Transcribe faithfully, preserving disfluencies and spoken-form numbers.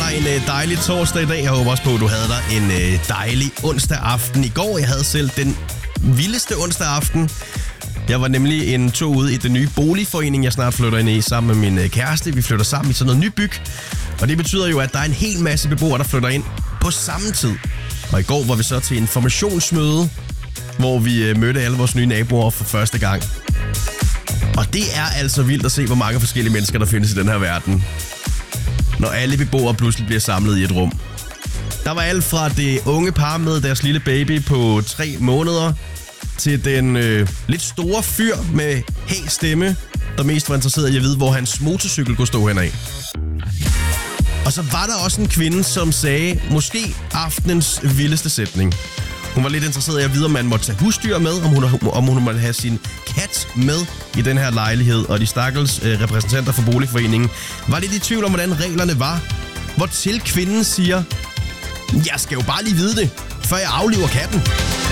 dig en øh, dejlig torsdag i dag. Jeg håber også på, at du havde dig en øh, dejlig onsdag aften i går. Jeg havde selv den vildeste onsdag aften. Jeg var nemlig en tur ude i den nye boligforening, jeg snart flytter ind i sammen med min øh, kæreste. Vi flytter sammen i sådan noget nybyg. Og det betyder jo, at der er en hel masse beboere, der flytter ind på samme tid. Og i går var vi så til informationsmøde, hvor vi øh, mødte alle vores nye naboer for første gang. Og det er altså vildt at se, hvor mange forskellige mennesker, der findes i den her verden. Når alle beboere pludselig bliver samlet i et rum. Der var alt fra det unge par med deres lille baby på tre måneder, til den øh, lidt store fyr med hæs stemme, der mest var interesseret i at vide, hvor hans motorcykel kunne stå henad. Og så var der også en kvinde, som sagde, måske aftenens vildeste sætning. Hun var lidt interesseret i at vide, om man måtte tage husdyr med, om hun, om hun måtte have sin kat med i den her lejlighed. Og de stakkels øh, repræsentanter for boligforeningen var lidt i tvivl om, hvordan reglerne var. Hvortil kvinden siger, jeg skal jo bare lige vide det, før jeg afliver katten.